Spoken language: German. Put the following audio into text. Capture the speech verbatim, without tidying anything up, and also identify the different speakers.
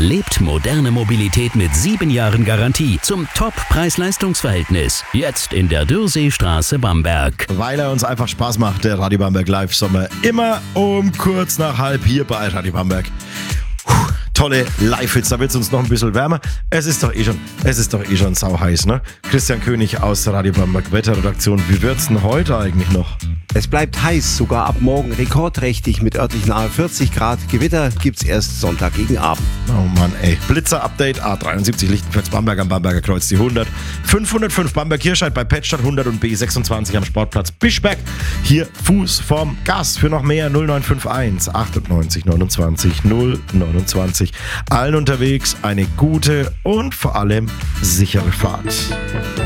Speaker 1: Erlebt moderne Mobilität mit sieben Jahren Garantie zum Top-Preis-Leistungs-Verhältnis. Jetzt in der Dürrseestraße Bamberg.
Speaker 2: Weil er uns einfach Spaß macht, der Radio Bamberg Live Sommer. Immer um kurz nach halb hier bei Radio Bamberg. Puh, tolle Live-Hits, da wird es uns noch ein bisschen wärmer. Es ist doch eh schon, es ist doch eh schon sauheiß, ne? Christian König aus der Radio Bamberg Wetterredaktion. Wie wird's denn heute eigentlich noch?
Speaker 3: Es bleibt heiß, sogar ab morgen rekordträchtig mit örtlich nahe vierzig Grad. Gewitter gibt's erst Sonntag gegen Abend.
Speaker 2: Oh Mann, ey. Blitzer-Update A dreiundsiebzig Lichtenfels Bamberg am Bamberger Kreuz die hundert. fünfhundertfünf Bamberg-Kirscheid bei Pettstadt hundert und B sechsundzwanzig am Sportplatz Bischberg. Hier Fuß vorm Gas für noch mehr null neun fünf eins achtundneunzig neunundzwanzig null neunundzwanzig. Allen unterwegs eine gute und vor allem sichere Fahrt.